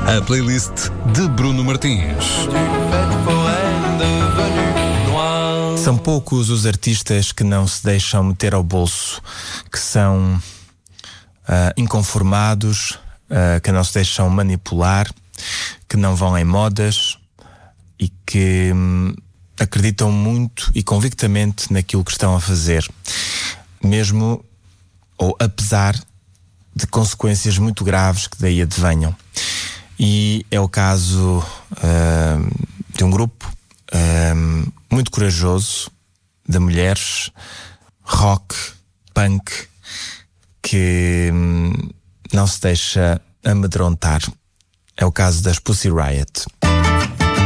A playlist de Bruno Martins. São poucos os artistas que não se deixam meter ao bolso, que são inconformados, que não se deixam manipular, que não vão em modas e que acreditam muito e convictamente naquilo que estão a fazer, mesmo ou apesar de consequências muito graves que daí advenham. E é o caso de um grupo muito corajoso de mulheres rock, punk, que não se deixa amedrontar. É o caso das Pussy Riot.